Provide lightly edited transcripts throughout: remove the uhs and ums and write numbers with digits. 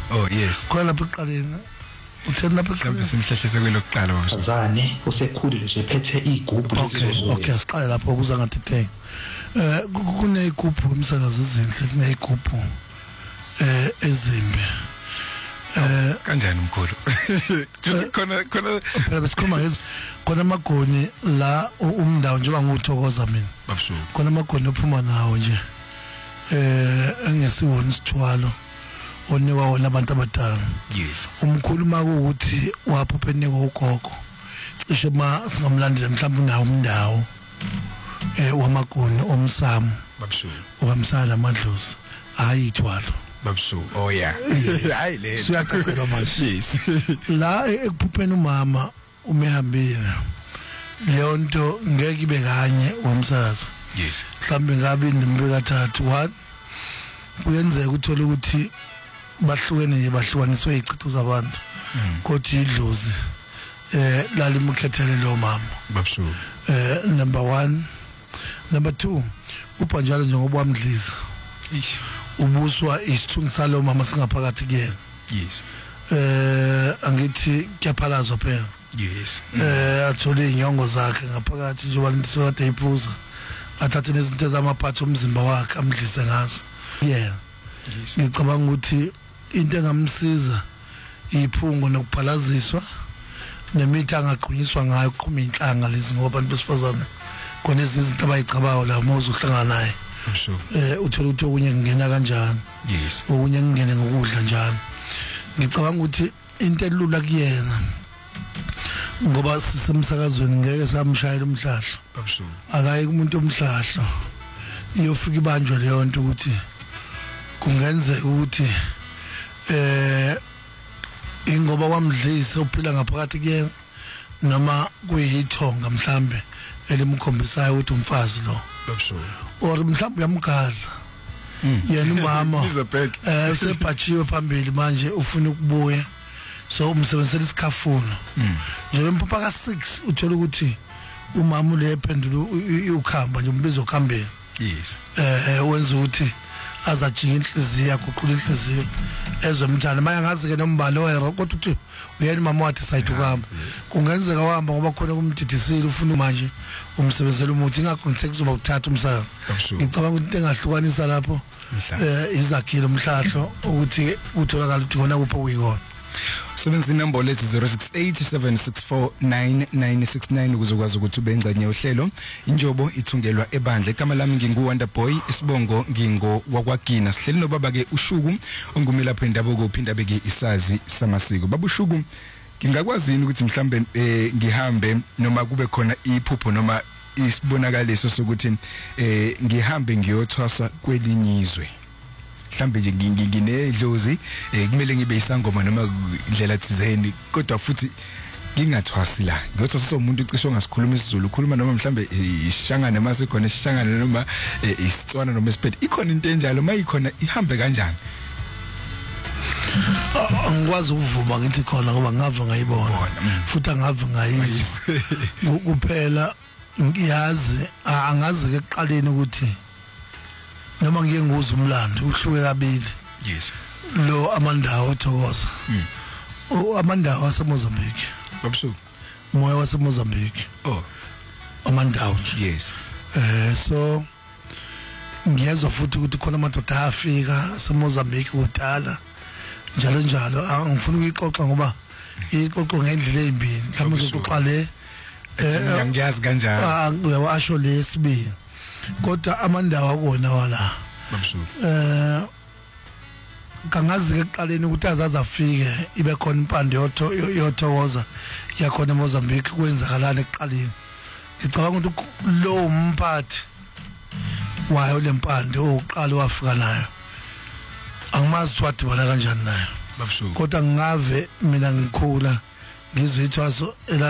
Oh yes. Khona lapha eqaleni. Uthena lapha Mhlawumbe simhlehlise kwelokuqala washo. Azane usekhulile nje phethe igubhu Okay, siqale lapho ukuza ngathi theng. Kuneyigubhu umsakazi ezinhle, kuneyigubhu ezimbi. Kanjani umkhulu? Khona phela besikhuluma ngezi khona amagoni la umndawo njengoba nguthokoza mina. Babusho. Khona amagoni ophuma nawo nje. Engesiwona isithwalo onikwa wona abantu abadala. Yes. Umkhulu makuthi waphupha enika ugogo. Cishe singamlandela mhlawumbe unawo umndawo wamagoni omsamo. Babusho. Wamsala amadlozi. Hayi ithwalo. Babusho. Oh yeah. Hayi le. Siyacacelwa manje. Yes. La ekuphupheni umama umehambile. Leyo nto ngeke ibe kanye womsazi. Yes. Mhlambe ngabe indimbe kathathu. One kuyenzeka uthola ukuthi bahlukene nje bahlukaniswe izichitho zabantu. Kodwa idlozi lali mukhethele lo mama. Babusho. Number 1. Number 2 upha njalo njengoba wamdliza. Ish. Ubuswa isithunzi salo mama singaphakathi kuyena. Yes. Angithi kuyaphalazwa phela. Yes. Athole inyongo zakhe ngaphakathi nje walindiswa kade iphuza. Athathe nezinto zamaphathi omzimba wakhe amdlise ngazo. Yeah. Yes. Ngicabanga ukuthi into engamsiza iphungo nokuphalaziswa nemithi angaqhunyiswa ngayo uqhuma inhlanga lezi ngoba abantu besifazane khona izinto abayicabayo la mozo uhlangana naye. Sure. Uthola ukuthi okunye kungena kanjani. Yes. Okunye kungene ngokudla njalo. Ngicabanga ukuthi into elula kuyena ngoba sisemsakazweni ngeke samshayela umhlahlo. Absolutely. Akayi kumuntu omhlahlo. Iyofika ibanjwe leyo nto ukuthi kungenzeka ukuthi ingoba wamdlisa uphila ngaphakathi kuyena noma kuyithonga mhlambe elimkhombisayo ukuthi umfazi lo. Absolutely. Or mhlambe uyamgala. Yena umama usebhajiwe phambili manje ufuna ukubuya so umsebenzela isikhafuna. Nje empapa ka6 uthola ukuthi umama le ephendula ukhamba nje umbizo khambeni. Yes. Wenza ukuthi azajika inhliziyo yaguqula inhliziyo ezomthana manje ngazi ke nombalo wayero kodwa uthi uyena mama wathi sayithu kuhamba kungenzeka uhamba ngoba khona kumdidisile ufuna manje umsebenzela umuthi ingakho ngithe kuzoba uthatha umsakazi. Ngicabanga ukuthi into engahlukanisa lapho izakhile umhlahlo ukuthi utholakala ukuthi khona kupho kuyikona. Sebenza inombolo lezi 0687649969 ukuzokwazi ukuthi ubengcenye uhlelo. Injobo ithungelwa ebandla. Igama lami ngingu Wonderboy, isibongo ngingo wakwagina. Sihleli nobaba ke uShuku ongumela lapha endabuko uphinda beke isazi samasiko. Baba uShuku ngingakwazini ukuthi mhlambe ngihambe noma kube khona iphupho noma isibonakaliso sokuthi ngihambe ngiyothwasa kwelinyizwe. Mhlambe nje nginedlozi kumele ngibe isangoma noma indlela thizeni kodwa futhi ngingathwasi la ngiyothwasa somuntu ucishe ngasikhuluma isiZulu ukhuluma noma mhlambe ishangane mase khona ishangane noma isitswana noma isipedi ikhona into enjalo mayikhona ihambe kanjani. Angikwazi ukuvuma ngithi khona ngoba ngave ngayibona futhi angave ngayizwa kuphela ngiyazi angazi ke eqaleni ukuthi noma ngike nguza umlando uhluke kabili. Yes. Lo amandawo othokoza. Amandawo aseMozambique. Babusho. Moya waseMozambique. Oh. Amandawo. Yes. So ngiyezwa futhi ukuthi khona amadoda afika eMozambique udala njalo njalo angifuni ukuyixoxa ngoba ixoxo ngendlela ezimbili mhlawumbe uzoxoxa le ngiyazi kanjalo uyawasho lesibili kodwa amandawo akona wala babusho kangazi ke eqaleni ukuthi azaza afike ibe khona impande yothokoza yakhona eMozambique kwenzakalana eqaleni. Ngicabanga ukuthi lo umphathi wayo lempande oqala wafika nayo angimazi ukuthi wala kanjani nayo babusho kodwa ngave mina ngikhula ngizwe ithwaso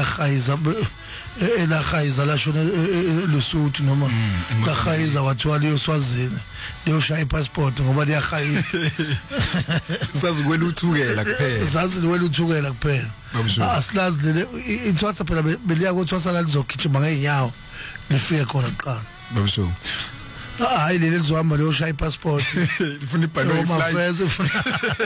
elahayiza lashona luSuthu noma lahayiza wathiwa liyoswazini liyoshaya ipassport ngoba liyahayiza sazi kweluthukela kuphela sazi kweluthukela kuphela asilazi le ithwasa phela beliya kothwasa la lizogijima ngeenyawo lifike khona kuqala babusho hayi leli lizohamba liyoshaya ipassport lifuna ibhanoyi flight